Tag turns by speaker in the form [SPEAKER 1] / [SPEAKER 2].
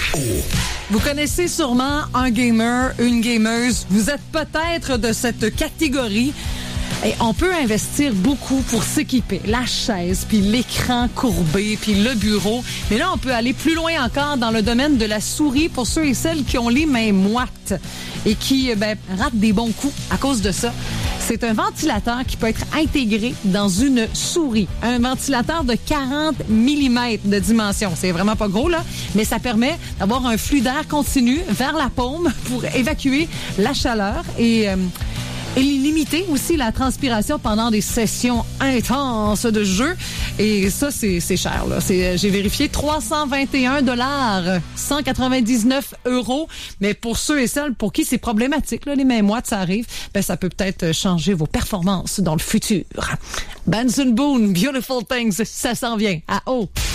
[SPEAKER 1] Vous connaissez sûrement un gamer, une gameuse. Vous êtes peut-être de cette catégorie. Et on peut investir beaucoup pour s'équiper. La chaise, puis l'écran courbé, puis le bureau. Mais là, on peut aller plus loin encore dans le domaine de la souris pour ceux et celles qui ont les mains moites et qui ratent des bons coups à cause de ça. C'est un ventilateur qui peut être intégré dans une souris. Un ventilateur de 40 mm de dimension. C'est vraiment pas gros, là, mais ça permet d'avoir un flux d'air continu vers la paume pour évacuer la chaleur et limiter aussi la transpiration pendant des sessions intenses de jeu. Et ça, c'est cher, là. J'ai vérifié 321 $, 199 €. Mais pour ceux et celles pour qui c'est problématique, là, les mains moites, ça arrive, ça peut peut-être changer vos performances dans le futur. Benson Boone, Beautiful Things, ça s'en vient à haut.